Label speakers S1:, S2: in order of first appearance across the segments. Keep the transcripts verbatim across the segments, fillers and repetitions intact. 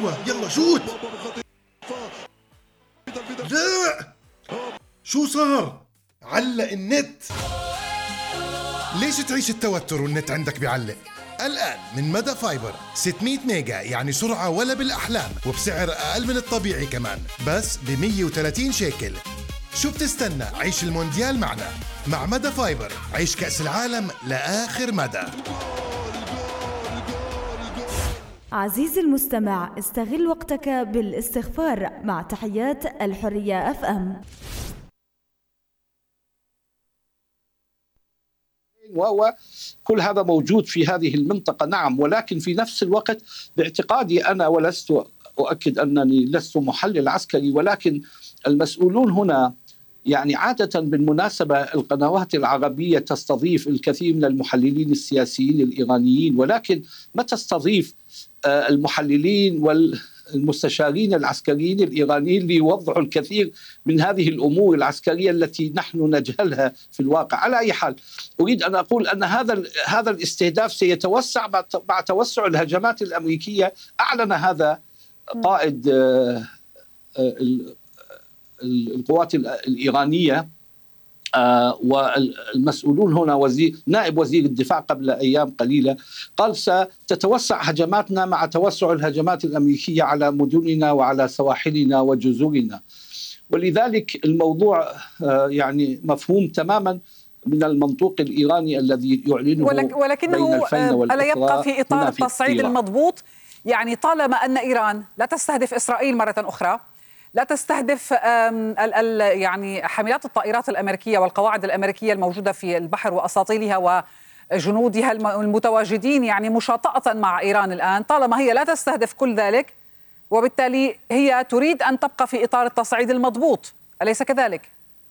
S1: ايوه يلا شوت. لا شو صار؟ علق النت. ليش تعيش التوتر والنت عندك بيعلق؟ الآن من مدى فايبر ستمية ميجا، يعني سرعة ولا بالأحلام، وبسعر أقل من الطبيعي كمان، بس ب مية وثلاثين شيكل. شو بتستنى؟ عيش المونديال معنا. مع مدى فايبر عيش كأس العالم لآخر مدى.
S2: عزيزي المستمع، استغل وقتك بالاستغفار. مع تحيات الحرية اف ام.
S3: وهو كل هذا موجود في هذه المنطقة، نعم، ولكن في نفس الوقت باعتقادي أنا، ولست أؤكد أنني لست محلل عسكري، ولكن المسؤولون هنا يعني عادة بالمناسبة القنوات العربية تستضيف الكثير من المحللين السياسيين الإيرانيين، ولكن ما تستضيف المحللين والمستشارين العسكريين الإيرانيين ليوضحوا الكثير من هذه الأمور العسكرية التي نحن نجهلها في الواقع. على أي حال، أريد أن أقول أن هذا هذا الاستهداف سيتوسع مع توسع الهجمات الأمريكية. أعلن هذا قائد القوات الإيرانية آه والمسؤولون هنا، وزير نائب وزير الدفاع قبل أيام قليلة قال ستتوسع هجماتنا مع توسع الهجمات الأمريكية على مدننا وعلى سواحلنا وجزرنا. ولذلك الموضوع آه يعني مفهوم تماما من المنطوق الإيراني الذي يعلنه
S2: ولك ولكنه ألا يبقى في إطار التصعيد المضبوط. يعني طالما أن إيران لا تستهدف إسرائيل مرة أخرى، لا تستهدف ال ال يعني حاملات الطائرات الأمريكية والقواعد الأمريكية الموجودة في البحر وأساطيلها وجنودها المتواجدين يعني مشاطئة مع إيران الآن، طالما هي لا تستهدف كل ذلك، وبالتالي هي تريد أن تبقى في إطار التصعيد المضبوط، أليس كذلك؟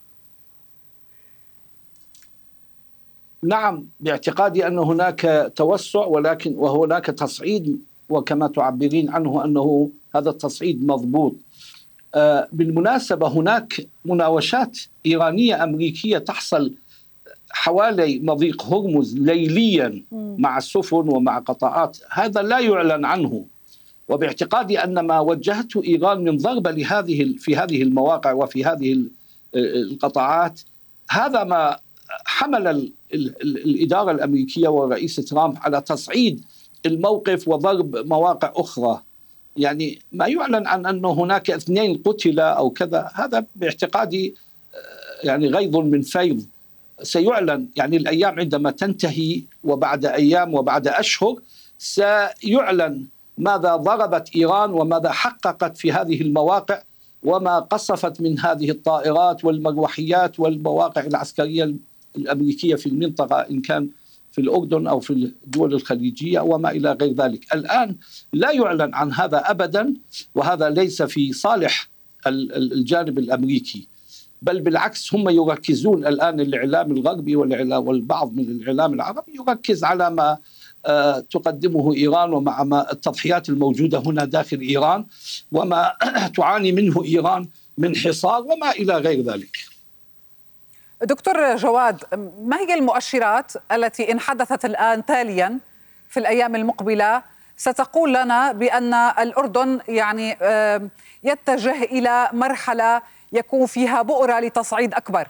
S3: نعم، باعتقادي أن هناك توسع ولكن وهناك تصعيد، وكما تعبرين عنه أنه هذا التصعيد مضبوط. آه بالمناسبة هناك مناوشات إيرانية أمريكية تحصل حوالي مضيق هرمز ليليا مع السفن ومع قطاعات، هذا لا يعلن عنه. وباعتقادي أن ما وجهته إيران من ضربة لهذه في هذه المواقع وفي هذه القطاعات، هذا ما حمل ال ال الإدارة الأمريكية والرئيس ترامب على تصعيد الموقف وضرب مواقع أخرى. يعني ما يعلن عن أنه هناك اثنين قتلا أو كذا، هذا باعتقادي يعني غيظ من فيض. سيعلن يعني الأيام عندما تنتهي، وبعد أيام وبعد أشهر سيعلن ماذا ضربت إيران وماذا حققت في هذه المواقع وما قصفت من هذه الطائرات والمروحيات والمواقع العسكرية الأمريكية في المنطقة، إن كان في الأردن أو في الدول الخليجية وما إلى غير ذلك. الآن لا يعلن عن هذا أبدا، وهذا ليس في صالح الجانب الأمريكي، بل بالعكس هم يركزون الآن، الإعلام الغربي والبعض من الإعلام العربي يركز على ما تقدمه إيران ومع ما التضحيات الموجودة هنا داخل إيران وما تعاني منه إيران من حصار وما إلى غير ذلك.
S2: دكتور جواد، ما هي المؤشرات التي إن حدثت الآن تاليا في الأيام المقبلة ستقول لنا بأن الأردن يعني يتجه إلى مرحلة يكون فيها بؤرة لتصعيد أكبر؟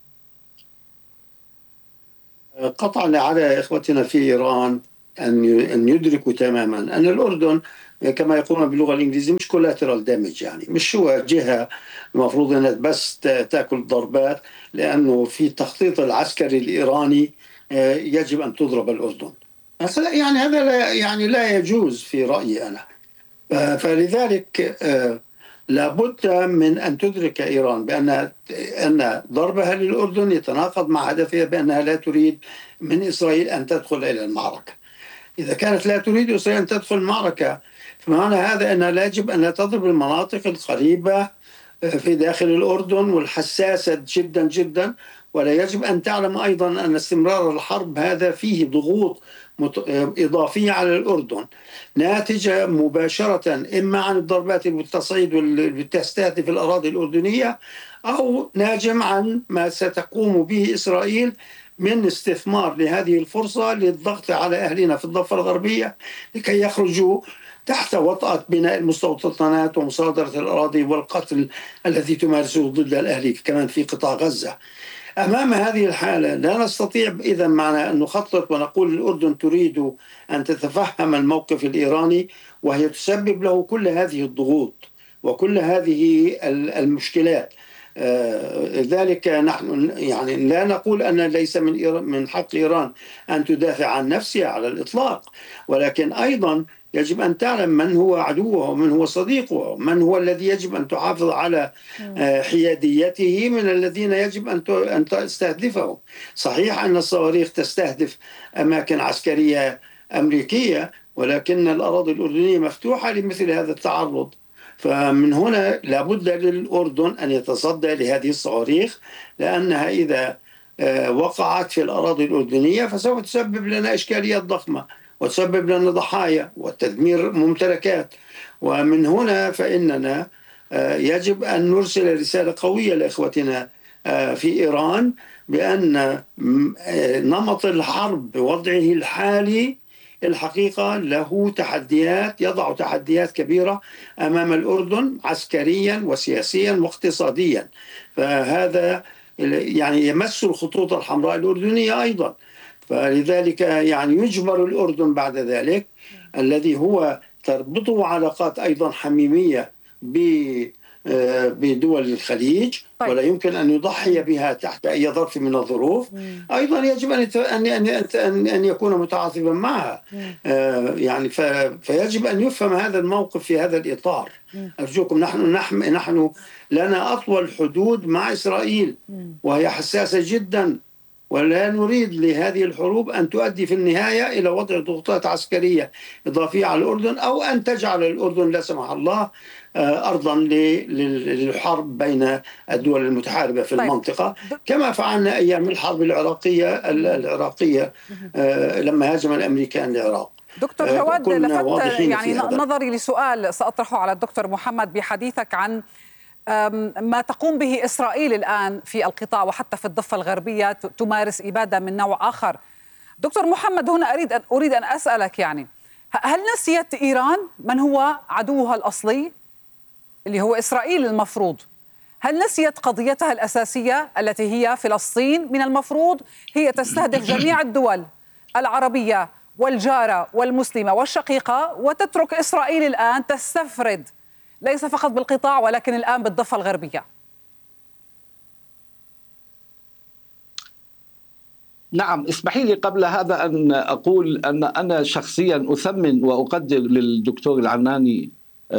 S4: قطعا على إخوتنا في إيران أن يدركوا تماما أن الأردن كما يقولون باللغة الإنجليزية مش collateral damage، يعني مش هو جهة المفروض أنها بس تأكل ضربات، لأنه في التخطيط العسكري الإيراني يجب أن تضرب الأردن. يعني هذا لا يعني لا يجوز في رأيي أنا. فلذلك لابد من أن تدرك إيران بأن أن ضربها للأردن يتناقض مع هدفها بأنها لا تريد من إسرائيل أن تدخل إلى المعركة. إذا كانت لا تريد إسرائيل أن تدخل المعركة، فمعنى هذا أنها لا يجب أن تضرب المناطق القريبة في داخل الأردن والحساسة جدا جدا. ولا يجب أن تعلم أيضا أن استمرار الحرب هذا فيه ضغوط إضافية على الأردن ناتجة مباشرة إما عن الضربات والتصعيد والتي تستهدف الأراضي الأردنية، أو ناجم عن ما ستقوم به إسرائيل من استثمار لهذه الفرصة للضغط على أهلنا في الضفة الغربية لكي يخرجوا تحت وطأة بناء المستوطنات ومصادرة الأراضي والقتل الذي تمارسه ضد الأهلي كمان في قطاع غزة. أمام هذه الحالة لا نستطيع إذا معنا أن نخطط ونقول الأردن تريد أن تتفهم الموقف الإيراني وهي تسبب له كل هذه الضغوط وكل هذه المشكلات. ذلك نحن يعني لا نقول أن ليس من من حق إيران أن تدافع عن نفسها على الإطلاق، ولكن أيضا يجب أن تعلم من هو عدوها ومن هو صديقها، من هو الذي يجب أن تحافظ على حياديته من الذين يجب أن تستهدفهم. صحيح أن الصواريخ تستهدف أماكن عسكرية أمريكية، ولكن الأراضي الأردنية مفتوحة لمثل هذا التعرض. فمن هنا لابد للأردن أن يتصدى لهذه الصواريخ، لأنها إذا وقعت في الأراضي الأردنية فسوف تسبب لنا إشكاليات ضخمة وتسبب لنا ضحايا وتدمير ممتلكات. ومن هنا فإننا يجب أن نرسل رسالة قوية لإخوتنا في إيران بأن نمط الحرب بوضعه الحالي الحقيقة له تحديات، يضع تحديات كبيرة أمام الأردن عسكريا وسياسيا واقتصاديا. فهذا يعني يمس الخطوط الحمراء الأردنية أيضا. فلذلك يعني يجبر الأردن بعد ذلك الذي هو تربطه علاقات أيضا حميمية بدول الخليج، طيب. ولا يمكن أن يضحي بها تحت أي ظرف من الظروف. مم. أيضا يجب أن أن أن يكون متعاطفا معها. آه يعني فيجب أن يفهم هذا الموقف في هذا الإطار. مم. أرجوكم، نحن نحن نحن لنا أطول حدود مع إسرائيل، مم. وهي حساسة جدا، ولا نريد لهذه الحروب أن تؤدي في النهاية إلى وضع ضغوطات عسكرية إضافية على الأردن، أو أن تجعل الأردن لا سمح الله أرضا للحرب بين الدول المتحاربة في المنطقة، كما فعلنا أيام الحرب العراقية العراقية لما هاجم الأمريكان العراق.
S2: دكتور جواد، لفت يعني نظري لسؤال سأطرحه على الدكتور محمد بحديثك عن ما تقوم به إسرائيل الآن في القطاع وحتى في الضفة الغربية، تمارس إبادة من نوع آخر. دكتور محمد، هنا أريد أن أريد أن أسألك، يعني هل نسيت إيران من هو عدوها الأصلي اللي هو إسرائيل المفروض؟ هل نسيت قضيتها الأساسية التي هي فلسطين؟ من المفروض هي تستهدف جميع الدول العربية والجارة والمسلمة والشقيقة، وتترك إسرائيل الآن تستفرد ليس فقط بالقطاع ولكن الآن بالضفة الغربية.
S3: نعم، اسمحي لي قبل هذا أن أقول أن أنا شخصيا أثمن وأقدر للدكتور العناني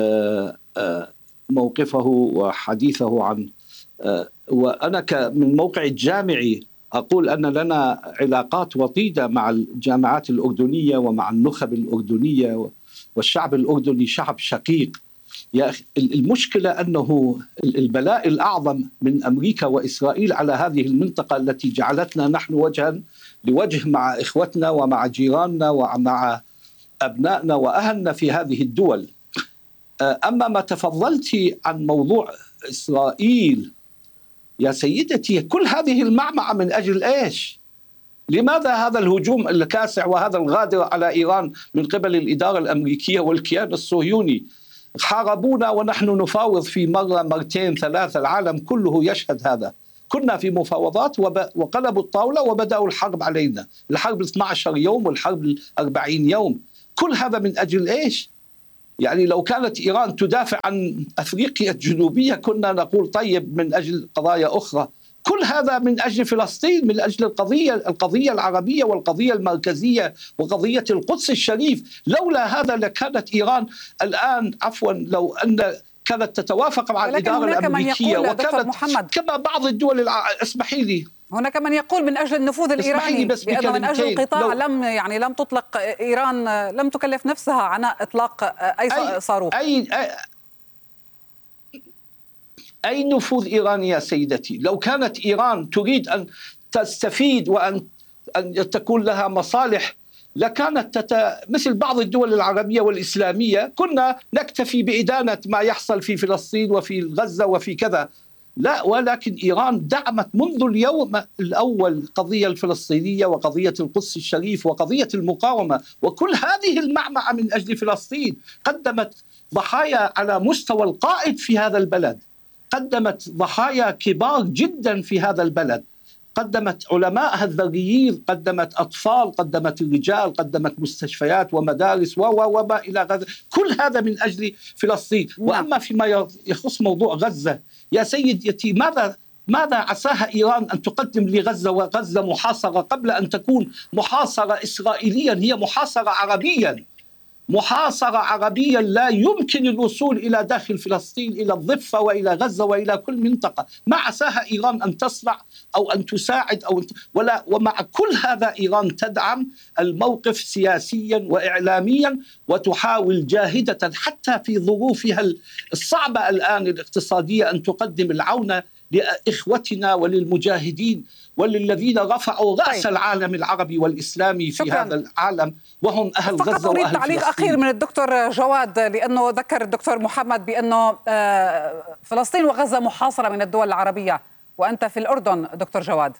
S3: موقفه وحديثه عن، وأنا من موقع الجامعي أقول أن لنا علاقات وطيدة مع الجامعات الأردنية ومع النخب الأردنية، والشعب الأردني شعب شقيق. يا أخي، المشكلة أنه البلاء الأعظم من أمريكا وإسرائيل على هذه المنطقة التي جعلتنا نحن وجها لوجه مع إخوتنا ومع جيراننا ومع أبنائنا وأهلنا في هذه الدول. أما ما تفضلتي عن موضوع إسرائيل يا سيدتي، كل هذه المعمعة من أجل إيش؟ لماذا هذا الهجوم الكاسع وهذا الغادر على إيران من قبل الإدارة الأمريكية والكيان الصهيوني؟ حاربونا ونحن نفاوض في مرة مرتين ثلاثة، العالم كله يشهد هذا. كنا في مفاوضات وقلبوا الطاولة وبدأوا الحرب علينا، الحرب اثني عشر يوم والحرب أربعين يوم. كل هذا من أجل إيش؟ يعني لو كانت إيران تدافع عن أفريقيا الجنوبية كنا نقول طيب من أجل قضايا أخرى. كل هذا من أجل فلسطين، من أجل القضية القضية العربية والقضية المركزية وقضية القدس الشريف. لولا هذا لكانت إيران الآن، عفوا، لو أن كانت تتوافق مع الإدارة الأمريكية وكانت كما بعض الدول الع... اسمحي لي،
S2: هناك من يقول من أجل النفوذ الإيراني، لأنه من أجل القطاع لم يعني لم تطلق إيران، لم تكلف نفسها عن إطلاق أي, أي صاروخ.
S3: أي, أي أي نفوذ إيراني يا سيدتي؟ لو كانت إيران تريد أن تستفيد وأن أن تكون لها مصالح لكانت تت... مثل بعض الدول العربية والإسلامية كنا نكتفي بإدانة ما يحصل في فلسطين وفي غزة وفي كذا. لا، ولكن إيران دعمت منذ اليوم الأول القضية الفلسطينية وقضية القدس الشريف وقضية المقاومة وكل هذه المعمعة من أجل فلسطين. قدمت ضحايا على مستوى القائد في هذا البلد، قدمت ضحايا كبار جدا في هذا البلد، قدمت علماء الذريين، قدمت أطفال، قدمت الرجال، قدمت مستشفيات ومدارس و وما إلى غزة، كل هذا من أجل فلسطين. وأما فيما يخص موضوع غزة يا سيدتي، ماذا ماذا عساها إيران أن تقدم لغزة وغزة محاصرة قبل أن تكون محاصرة إسرائيليا؟ هي محاصرة عربيا، محاصرة عربيا، لا يمكن الوصول إلى داخل فلسطين، إلى الضفة وإلى غزة وإلى كل منطقة. ما عساها إيران أن تصنع أو أن تساعد أو ولا. ومع كل هذا إيران تدعم الموقف سياسيا وإعلاميا وتحاول جاهدة حتى في ظروفها الصعبة الآن الاقتصادية أن تقدم العون لإخوتنا وللمجاهدين وللذين رفعوا رأس طيب. العالم العربي والإسلامي في شكرا. هذا العالم وهم أهل
S2: فقط
S3: غزة
S2: أريد
S3: وأهل
S2: تعليق
S3: فلسطين.
S2: أخير من الدكتور جواد، لأنه ذكر الدكتور محمد بأنه فلسطين وغزة محاصرة من الدول العربية، وأنت في الأردن دكتور جواد.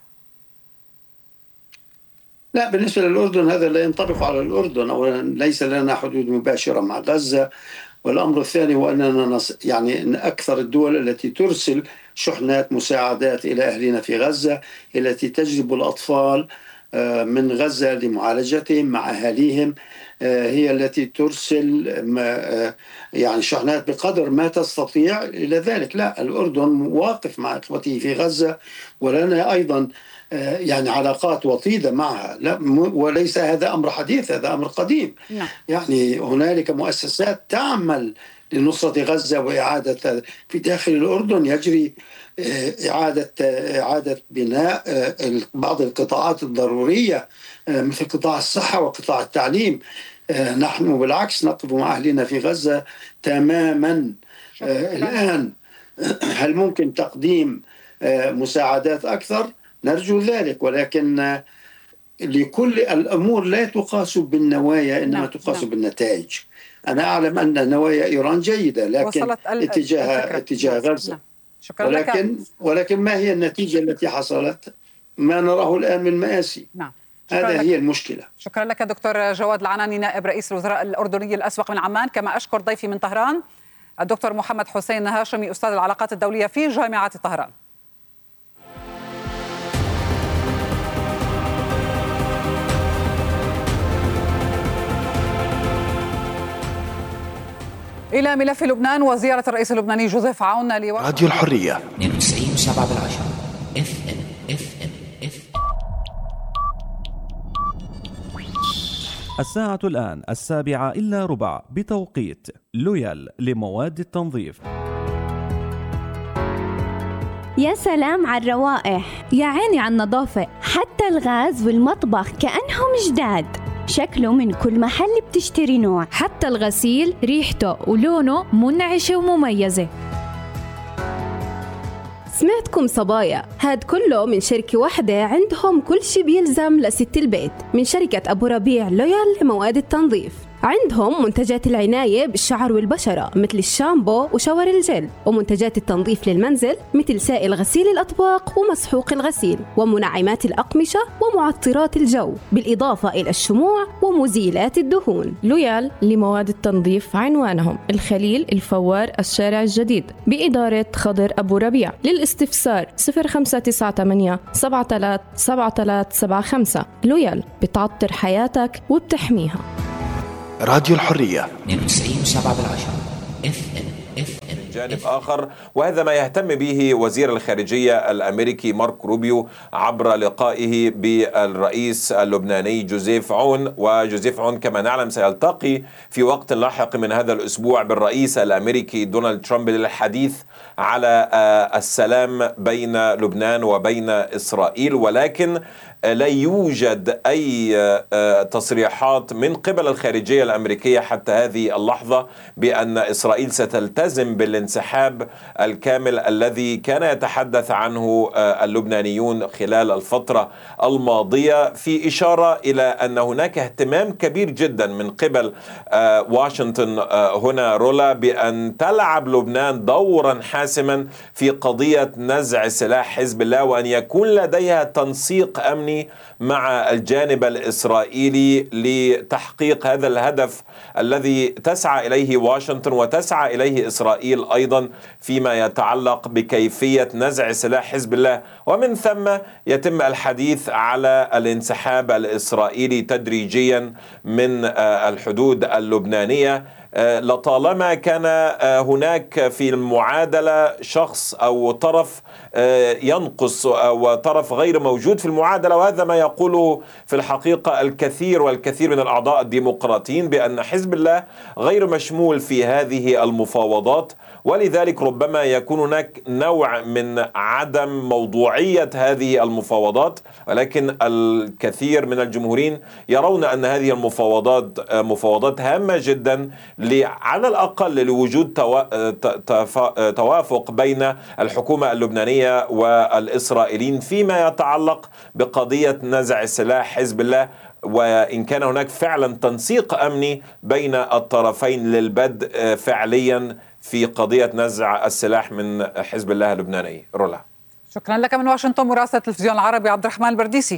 S4: لا، بالنسبة للأردن هذا لا ينطبق على الأردن. أولا ليس لنا حدود مباشرة مع غزة، والأمر الثاني هو أننا نص... يعني أن أكثر الدول التي ترسل شحنات مساعدات إلى أهلنا في غزة، التي تجلب الأطفال من غزة لمعالجتهم مع أهاليهم، هي التي ترسل يعني شحنات بقدر ما تستطيع إلى ذلك. لا، الأردن واقف مع إخوته في غزة، ولنا أيضا يعني علاقات وطيدة معها. لا، وليس هذا أمر حديث، هذا أمر قديم. نعم. يعني هنالك مؤسسات تعمل لنصرة غزة وإعادة. في داخل الأردن يجري إعادة إعادة بناء بعض القطاعات الضرورية مثل قطاع الصحة وقطاع التعليم. نحن بالعكس نقف مع أهلنا في غزة تماما. الآن هل ممكن تقديم مساعدات أكثر؟ نرجو ذلك، ولكن لكل الأمور لا تقاس بالنوايا، إنما تقاس بالنتائج. أنا أعلم أن نوايا إيران جيدة، لكن اتجاه اتجاه غزة. ولكن ولكن ما هي النتيجة التي حصلت؟ ما نراه الآن من مآسي. نعم. هذا هي المشكلة.
S2: شكرا لك دكتور جواد العناني، نائب رئيس الوزراء الأردني الأسبق من عمان. كما أشكر ضيفي من طهران الدكتور محمد حسين هاشمي، أستاذ العلاقات الدولية في جامعة طهران. إلى ملف لبنان وزيارة الرئيس اللبناني جوزيف عون لوقت
S5: راديو الحرية
S6: اثنين وتسعين وسبعة بالعشرة اف ام اف ام اف
S7: الساعة الآن السابعة إلا ربع بتوقيت لويال لمواد التنظيف.
S8: يا سلام على الروائح، يا عيني على النظافة، حتى الغاز والمطبخ كأنهم جداد. شكله من كل محل بتشتري نوع،
S9: حتى الغسيل ريحته ولونه منعشة ومميزة.
S10: سمعتكم صبايا، هاد كله من شركة واحدة عندهم كل شي بيلزم لست البيت، من شركة أبو ربيع لويال لمواد التنظيف. عندهم منتجات العناية بالشعر والبشرة مثل الشامبو وشاور الجل، ومنتجات التنظيف للمنزل مثل سائل غسيل الأطباق ومسحوق الغسيل، ومنعمات الأقمشة ومعطرات الجو، بالإضافة إلى الشموع ومزيلات الدهون.
S9: لويال لمواد التنظيف عنوانهم الخليل الفوار الشارع الجديد بإدارة خضر أبو ربيع. للاستفسار صفر خمسة تسعة ثمانية سبعة ثلاثة سبعة ثلاثة سبعة خمسة. لويال بتعطر حياتك وبتحميها.
S5: راديو الحرية
S6: اثنين وتسعين وسبعة بالعشرة اف ام اف ام.
S11: جانب آخر، وهذا ما يهتم به وزير الخارجية الأمريكي مارك روبيو عبر لقائه بالرئيس اللبناني جوزيف عون. وجوزيف عون كما نعلم سيلتقي في وقت لاحق من هذا الأسبوع بالرئيس الأمريكي دونالد ترامب للحديث على السلام بين لبنان وبين إسرائيل. ولكن لا يوجد أي تصريحات من قبل الخارجية الأمريكية حتى هذه اللحظة بأن إسرائيل ستلتزم بالانسحاب الكامل الذي كان يتحدث عنه اللبنانيون خلال الفترة الماضية، في إشارة إلى أن هناك اهتمام كبير جدا من قبل واشنطن هنا رولا بأن تلعب لبنان دورا حاسما في قضية نزع سلاح حزب الله، وأن يكون لديها تنسيق أمني مع الجانب الإسرائيلي لتحقيق هذا الهدف الذي تسعى إليه واشنطن وتسعى إليه إسرائيل أيضا فيما يتعلق بكيفية نزع سلاح حزب الله. ومن ثم يتم الحديث على الانسحاب الإسرائيلي تدريجيا من الحدود اللبنانية. لطالما كان هناك في المعادلة شخص أو طرف ينقص أو طرف غير موجود في المعادلة، وهذا ما يقوله في الحقيقة الكثير والكثير من الأعضاء الديمقراطيين بأن حزب الله غير مشمول في هذه المفاوضات، ولذلك ربما يكون هناك نوع من عدم موضوعية هذه المفاوضات. ولكن الكثير من الجمهوريين يرون أن هذه المفاوضات مفاوضات هامة جدا على الأقل لوجود توافق بين الحكومة اللبنانية والإسرائيليين فيما يتعلق بقضية نزع سلاح حزب الله، وإن كان هناك فعلا تنسيق أمني بين الطرفين للبدء فعليا في قضية نزع السلاح من حزب الله اللبناني. رولا،
S2: شكرا لك من واشنطن مراسل التلفزيون العربي عبد الرحمن البرديسي.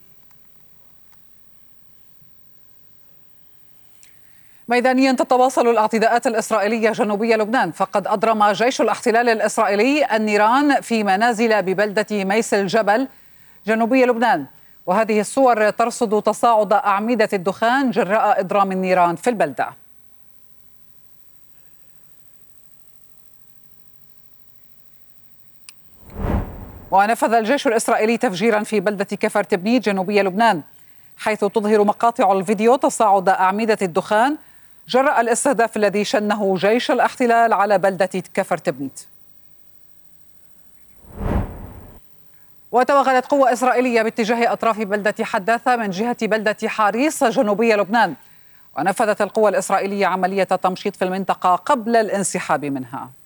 S2: ميدانيا تتواصل الاعتداءات الإسرائيلية جنوبي لبنان، فقد أضرم جيش الاحتلال الإسرائيلي النيران في منازل ببلدة ميس الجبل جنوبي لبنان، وهذه الصور ترصد تصاعد أعمدة الدخان جراء إضرام النيران في البلدة. ونفذ الجيش الإسرائيلي تفجيرا في بلدة كفر تبنيت جنوبي لبنان، حيث تظهر مقاطع الفيديو تصاعد أعمدة الدخان جراء الاستهداف الذي شنه جيش الاحتلال على بلدة كفر تبنيت. وتوغلت قوة إسرائيلية باتجاه أطراف بلدة حداثة من جهة بلدة حاريص جنوبي لبنان، ونفذت القوة الإسرائيلية عملية تمشيط في المنطقة قبل الانسحاب منها.